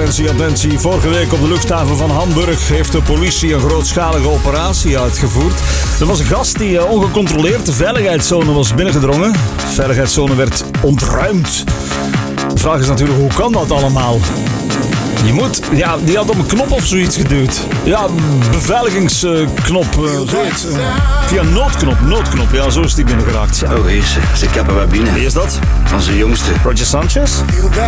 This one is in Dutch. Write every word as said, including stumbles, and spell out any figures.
attentie, attentie. Vorige week op de luchthaven van Hamburg heeft de politie een grootschalige operatie uitgevoerd. Er was een gast die uh, ongecontroleerd de veiligheidszone was binnengedrongen. De veiligheidszone werd ontruimd. De vraag is natuurlijk, hoe kan dat allemaal? Je moet, ja, die had op een knop of zoiets geduwd. Ja, beveiligingsknop, uh, zoiets. Uh, via noodknop, noodknop. Ja, zo is die binnengeraakt. Ja. Oh, hier, ze, ze kappen wat binnen. Wie is dat? Onze jongste. Roger Sanchez?